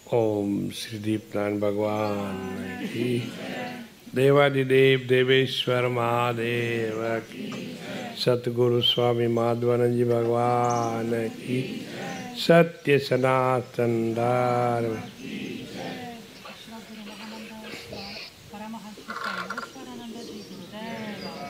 ओम श्री दीपनारायण भगवान की, देवादिदेव देवेश्वर महादेव की, सतगुरु स्वामी माधवानंद जी भगवान की, सत्य सनातन धर्म